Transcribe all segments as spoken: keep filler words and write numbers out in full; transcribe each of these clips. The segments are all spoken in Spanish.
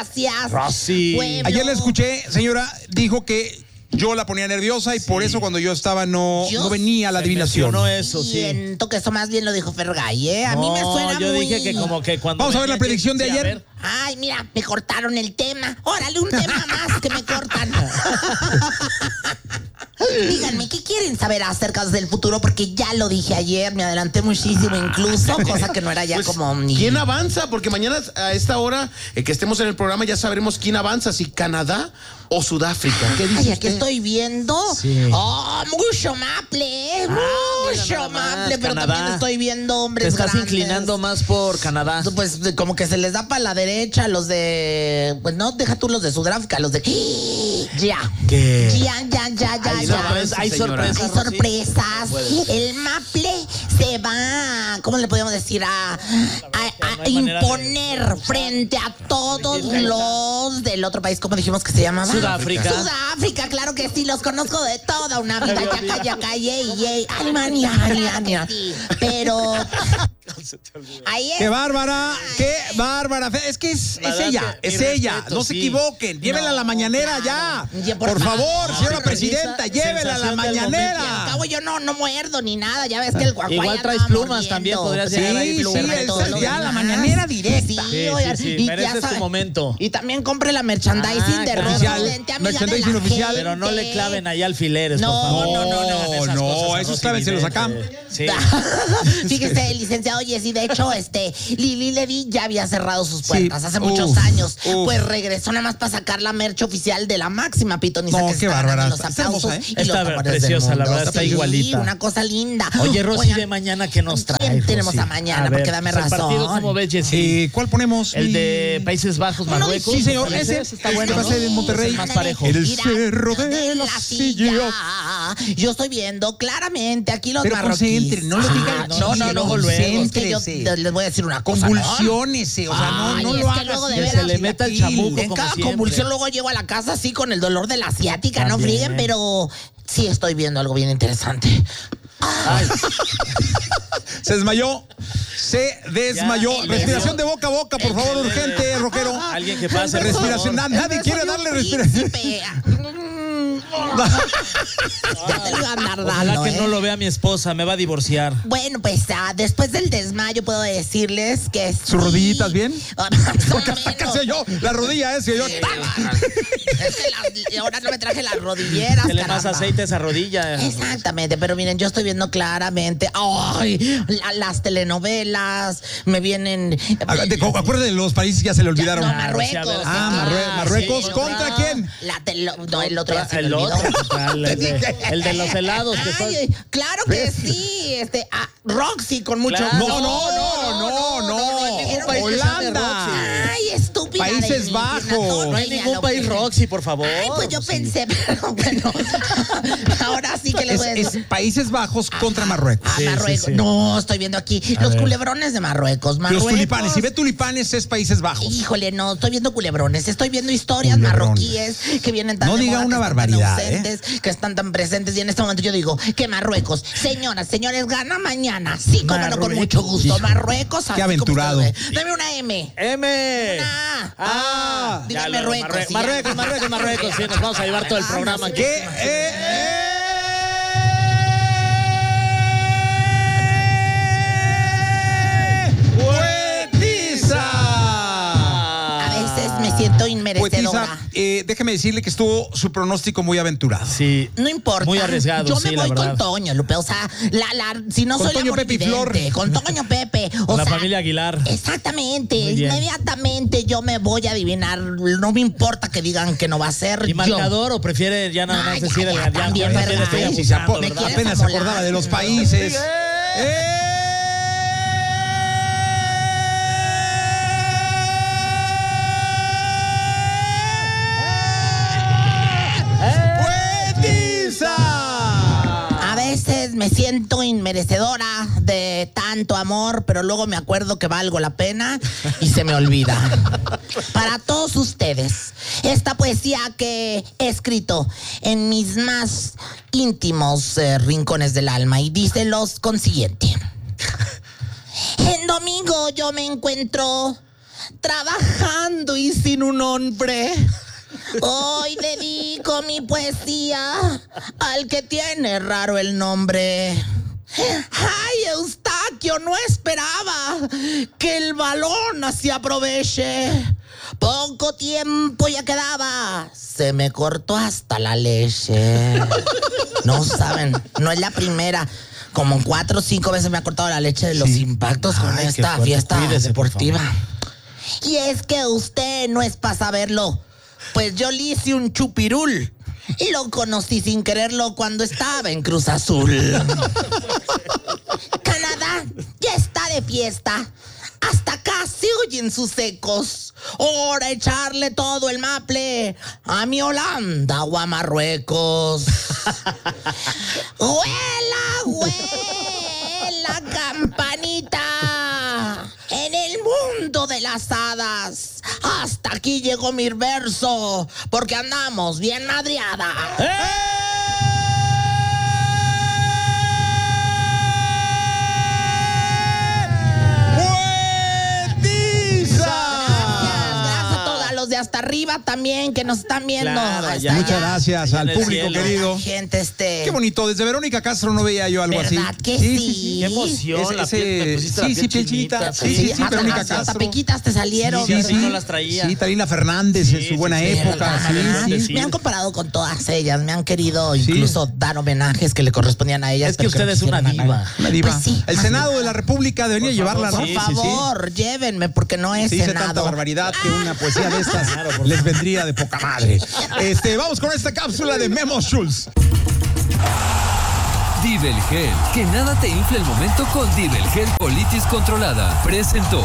gracias. Rosy. Pueblo. Ayer la escuché, señora, dijo que yo la ponía nerviosa y sí. por eso cuando yo estaba no, yo no venía la adivinación. No eso, sí. Siento que eso más bien lo dijo Fergay, ¿eh? A no, mí me suena yo muy... dije que como que cuando... Vamos a ver la predicción de ayer. Ay, mira, me cortaron el tema. Órale, un tema más que me cortan. Díganme, ¿qué quieren saber acerca del futuro? Porque ya lo dije ayer, me adelanté muchísimo incluso, cosa que no era ya pues, como... Ni... ¿Quién avanza? Porque mañana a esta hora eh, que estemos en el programa ya sabremos quién avanza, si Canadá o Sudáfrica. ¿Qué dice Ay, usted? aquí estoy viendo. Sí. Oh, mucho maple, ah, mucho maple, pero Canadá. También estoy viendo hombres Te estás grandes. inclinando más por Canadá. Pues como que se les da para la derecha los de... Pues no, deja tú los de Sudáfrica, los de... Ya. ¿Qué? Ya, ya, ya, ya, hay ya. Sorpresa, hay sorpresas. Hay sorpresas. El maple se va, ¿cómo le podemos decir? A, a, a, a imponer de... frente a todos los del otro país. ¿Cómo dijimos que se llamaba? Sudáfrica. Sudáfrica, claro que sí, los conozco de toda una vida. Ya, ya, ya, yey, yey. Alemania, Alemania. Pero... Ahí es. ¡Qué bárbara! ¡Qué bárbara! Es que es, es ella, es ella. Respeto, no se sí. equivoquen. Llévenla no, a la mañanera claro. ya. Por, por favor, no, señora presidenta, llévenla a la mañanera. Al cabo yo no, no muerdo ni nada. Ya ves que el guaguay igual traes plumas mordiendo. También. Podrías sí, llegar ahí sí, plumas. sí, ya la mañanera directa. Sí, sí, sí. Y mereces tu momento. Y también compre la merchandising ah, de Residente, amiga merchandising de la oficial. Pero no le claven ahí alfileres, no, por favor. No, no, no, no. No, esos clávenselos acá. Sí. Fíjese, licenciado Jessy, de hecho, este, Lili Ledy ya había cerrado sus puertas sí. hace uf, muchos años. Uf. Pues regresó nada más para sacar la merch oficial de la máxima pitoniza no, que se está dando los aplausos ¿eh? y está los preciosa, la verdad, sí, está igualita. Una cosa linda. Oye, Rosy, Oigan, de mañana, ¿qué nos trae? ¿Quién tenemos a mañana? A ver, para que dame pues razón. El partido, ¿cómo ves, Jessy? Eh, ¿Cuál ponemos? El de Países Bajos, Marruecos. Sí, señor, ese está bueno. Va a ser en Monterrey. Más parejo. El cerro de la silla. Yo estoy viendo claramente aquí los Pero marroquíes. No lo digan. No, no, no, luego. Les voy a decir una cosa. Convulsionese, o sea, no, no lo hagas. Que se le meta el chamuco. En cada convulsión luego llego a la casa así con el dolor de la asiática, no frieguen, pero sí estoy viendo algo bien interesante. Ay. Se desmayó. Se desmayó. Ya, respiración de boca a boca, por favor, de, urgente, de, rockero. Alguien que pase. Respiración. Nadie quiere darle respiración. Ya te lo iba a andar dando. Ojalá que ¿eh? no lo vea mi esposa, me va a divorciar. Bueno, pues uh, después del desmayo puedo decirles que ¿sus sí. rodillitas bien? Porque hasta casi yo, la rodilla es que yo. Eh, es que la, ahora no me traje las rodilleras. Se le más aceite a esa rodilla. Exactamente, pero miren, yo estoy viendo claramente. ¡Ay! La, las telenovelas me vienen. Acuérdate de los países que ya se le olvidaron. No, Marruecos. Ah, Marruecos. ¿Marruecos sí, contra no. quién? La tele, no, el otro ya se el me olvidó. El de, el de los helados. Que Ay, son... Claro que sí. Este, ah, Roxy con mucho. Claro. No, no, no, no, no. no, no Holanda. Ay, estúpida. Países Bajos. No hay ningún país Roxy, por favor. Ay, pues yo pensé, pero bueno. Ahora sí que les voy a decir. Es Países Bajos contra Marruecos. Ah, Marruecos. Sí, sí, sí. No, estoy viendo aquí a los ver. culebrones de Marruecos. Marruecos. Los tulipanes. Si ve tulipanes es Países Bajos. Híjole, no, estoy viendo culebrones. Estoy viendo historias Culebrón. marroquíes que vienen tan No de diga moda, una que barbaridad, ausentes, ¿eh? que están tan presentes. Y en este momento yo digo que Marruecos, señoras, señores, gana mañana. Sí, como no, con mucho gusto. Hijo. Marruecos. Qué aventurado. Dame una M. M. Una Ah. Dígame Marruecos. Marruecos, sí, Marruecos, Marruecos, Marruecos. Sí, nos vamos a llevar todo el programa aquí. ¿Qué? Eh, eh. Siento inmerecedora. Poetisa, eh, déjeme decirle que estuvo su pronóstico muy aventurado. Sí. No importa. Muy arriesgado. Yo sí, me voy la con Toño, Lupe. O sea, la, la, si no con soy Toño, la Pepe y Flor. Con Toño Pepe. O con sea, la familia Aguilar. Exactamente. Inmediatamente yo me voy a adivinar. No me importa que digan que no va a ser. ¿Y marcador yo. o prefiere ya nada más no, decir ya, el ya, también, sí, sí, se apenas se acordaba de los países. ¡Eh! Me siento inmerecedora de tanto amor, pero luego me acuerdo que valgo la pena y se me olvida. Para todos ustedes, esta poesía que he escrito en mis más íntimos eh, rincones del alma y dice lo consiguiente. En domingo yo me encuentro trabajando y sin un hombre. Hoy dedico mi poesía al que tiene raro el nombre. Ay, Eustaquio, no esperaba que el balón así aproveche. Poco tiempo ya quedaba, se me cortó hasta la leche. No saben, no es la primera. Como cuatro o cinco veces me ha cortado la leche de los sí. impactos con Ay, esta fiesta Cuídese, deportiva. Y es que usted no es para saberlo. Pues yo le hice un chupirul y lo conocí sin quererlo cuando estaba en Cruz Azul. Canadá ya está de fiesta. Hasta acá se oyen sus ecos. Ahora echarle todo el maple a mi Holanda o a Marruecos. ¡Huela, huela, campanita! En el mundo de las hadas. Hasta aquí llegó mi verso, porque andamos bien madreada. ¡Eh! De hasta arriba también que nos están viendo. Claro, ya, muchas gracias ya, al público cielo. Querido. Gente, este. Qué bonito. Desde Verónica Castro no veía yo algo ¿verdad así. ¿Verdad que sí? Sí, sí. Qué emoción. Ese, la piel, ese, la sí, sí, piel chinita. Sí, sí, sí, sí, Verónica Castro. Hasta pequitas te salieron. Sí, sí, sí. No las traía. Sí, Talina Fernández sí, en su buena sí, época. Sí, sí, sí. Me han comparado con todas ellas. Me han querido sí. incluso dar homenajes que le correspondían a ellas. Es que usted es una diva. Una diva. Pues sí, el Senado de la República debería llevarla, ¿no? Por favor, llévenme, porque no es Senado. Dice tanta barbaridad que una poesía de estas les vendría de poca madre. Este, vamos con esta cápsula de Memo Schultz. Divel Gel, que nada te infle el momento con Divel Gel Colitis Controlada. Presentó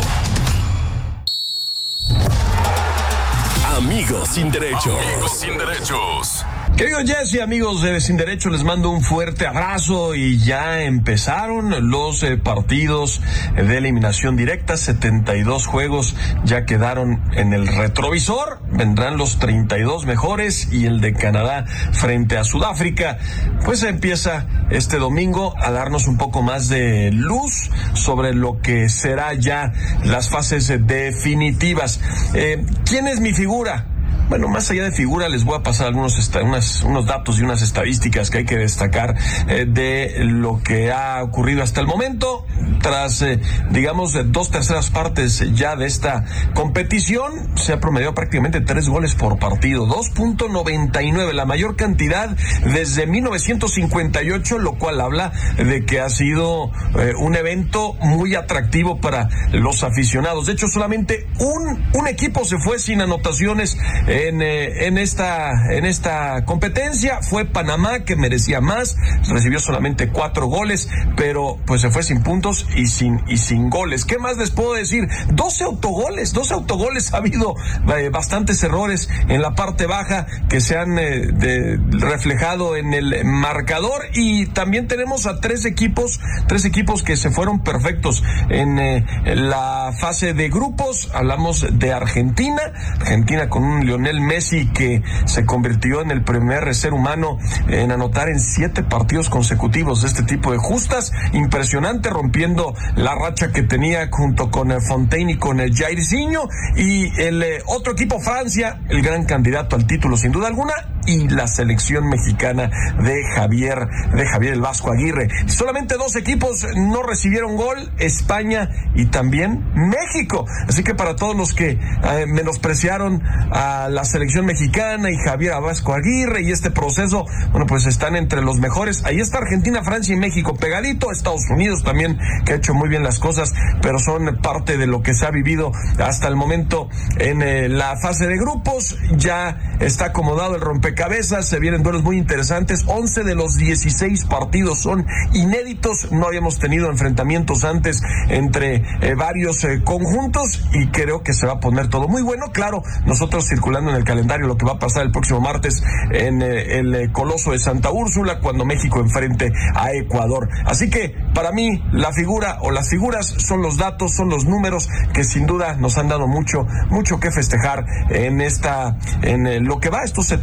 Amigos sin derechos. Amigos sin derechos. Queridos Jesse, amigos de Sin Derecho, les mando un fuerte abrazo y ya empezaron los eh, partidos de eliminación directa. setenta y dos juegos ya quedaron en el retrovisor. Vendrán los treinta y dos mejores y el de Canadá frente a Sudáfrica. Pues empieza este domingo a darnos un poco más de luz sobre lo que será ya las fases definitivas. Eh, ¿Quién es mi figura? Bueno, más allá de figura, les voy a pasar algunos esta, unas, unos datos y unas estadísticas que hay que destacar eh, de lo que ha ocurrido hasta el momento. Tras, eh, digamos, dos terceras partes ya de esta competición, se ha promediado prácticamente tres goles por partido, dos punto noventa y nueve, la mayor cantidad desde mil novecientos cincuenta y ocho, lo cual habla de que ha sido eh, un evento muy atractivo para los aficionados. De hecho, solamente un, un equipo se fue sin anotaciones En, eh, en esta en esta competencia. Fue Panamá, que merecía más, recibió solamente cuatro goles, pero pues se fue sin puntos y sin y sin goles. ¿Qué más les puedo decir? doce autogoles, doce autogoles. Ha habido eh, bastantes errores en la parte baja que se han eh, de, reflejado en el marcador, y también tenemos a tres equipos, tres equipos que se fueron perfectos en, eh, en la fase de grupos. Hablamos de Argentina, Argentina con un Lionel Messi que se convirtió en el primer ser humano en anotar en siete partidos consecutivos de este tipo de justas. Impresionante, rompiendo la racha que tenía junto con Fontaine y con Jairzinho. Y el eh, otro equipo, Francia, el gran candidato al título sin duda alguna, y la selección mexicana de Javier, de Javier el Vasco Aguirre. Solamente dos equipos no recibieron gol, España y también México. Así que para todos los que eh, menospreciaron a la selección mexicana y Javier Vasco Aguirre y este proceso, bueno, pues están entre los mejores. Ahí está Argentina, Francia y México pegadito. Estados Unidos también, que ha hecho muy bien las cosas, pero son parte de lo que se ha vivido hasta el momento en eh, la fase de grupos. Ya está acomodado el rompecabezas, se vienen duelos muy interesantes. once de los dieciséis partidos son inéditos, no habíamos tenido enfrentamientos antes entre eh, varios eh, conjuntos, y creo que se va a poner todo muy bueno. Claro, nosotros circulando en el calendario lo que va a pasar el próximo martes en eh, el eh, Coloso de Santa Úrsula, cuando México enfrente a Ecuador. Así que para mí la figura o las figuras son los datos, son los números que sin duda nos han dado mucho, mucho que festejar en esta, en eh, lo que va, estos setenta y dos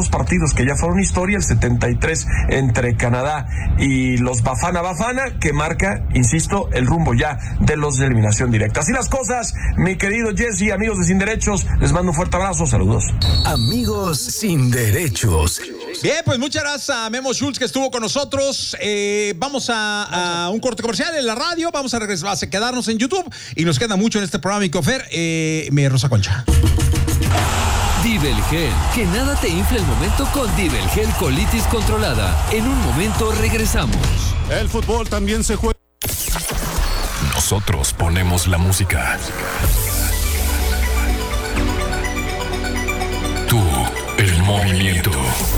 dos partidos que ya fueron historia, el setenta y tres entre Canadá y los Bafana Bafana, que marca, insisto, el rumbo ya de los de eliminación directa. Así las cosas, mi querido Jesse, amigos de Sin Derechos, les mando un fuerte abrazo, saludos. Amigos Sin Derechos. Bien, pues muchas gracias a Memo Schultz que estuvo con nosotros. Eh, vamos a, a un corte comercial en la radio, vamos a regresar, a quedarnos en YouTube y nos queda mucho en este programa, mi cofer, eh, mi Rosa Concha. Dibelgel, que nada te infle el momento con Dibelgel Colitis Controlada. En un momento regresamos. El fútbol también se juega. Nosotros ponemos la música. Tú, el movimiento.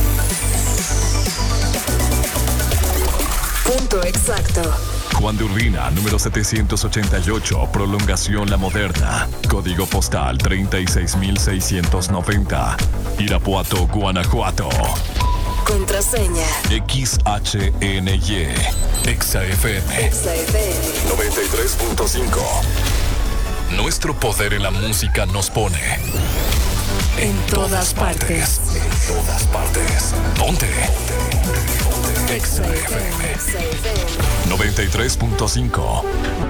Punto exacto. Juan de Urbina, número setecientos ochenta y ocho, prolongación La Moderna. Código postal treinta y seis mil seiscientos noventa. Irapuato, Guanajuato. Contraseña. X H N Y. Exa F M. Exa F M. noventa y tres punto cinco. Nuestro poder en la música nos pone en todas partes. En todas partes. Ponte. Exa F M. noventa y tres punto cinco.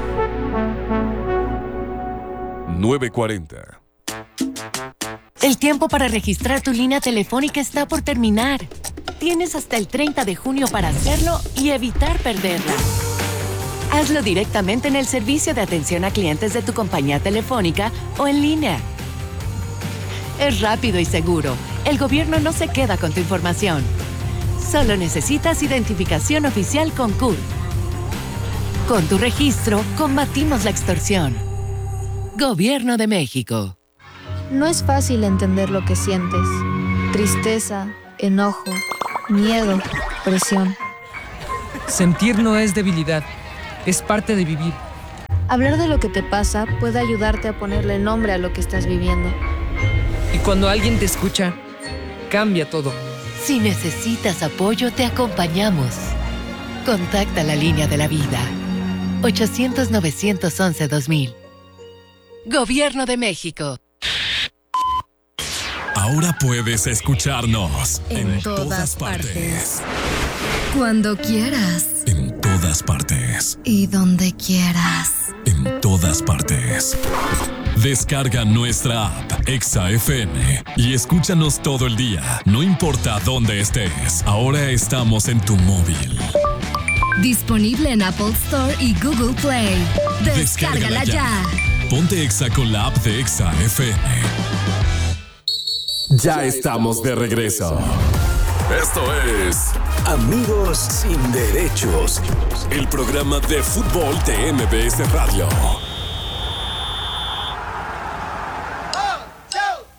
nueve cuarenta. El tiempo para registrar tu línea telefónica está por terminar. Tienes hasta el treinta de junio para hacerlo y evitar perderla. Hazlo directamente en el servicio de atención a clientes de tu compañía telefónica o en línea. Es rápido y seguro. El gobierno no se queda con tu información. Solo necesitas identificación oficial con C U R. Con tu registro, combatimos la extorsión. Gobierno de México. No es fácil entender lo que sientes. Tristeza, enojo, miedo, presión. Sentir no es debilidad, es parte de vivir. Hablar de lo que te pasa puede ayudarte a ponerle nombre a lo que estás viviendo. Y cuando alguien te escucha, cambia todo. Si necesitas apoyo, te acompañamos. Contacta la línea de la vida. ochocientos, novecientos once, dos mil. Gobierno de México. Ahora puedes escucharnos en, en todas, todas partes. partes. Cuando quieras. En todas partes. Y donde quieras. En todas partes. Descarga nuestra app Exa F M y escúchanos todo el día, no importa dónde estés. Ahora estamos en tu móvil. Disponible en Apple Store y Google Play. Descárgala, Descárgala ya. ya. Ponte Exa con la app de Exa F M. Ya estamos de regreso. Esto es Amigos Sin Derechos, el programa de fútbol de M B S Radio.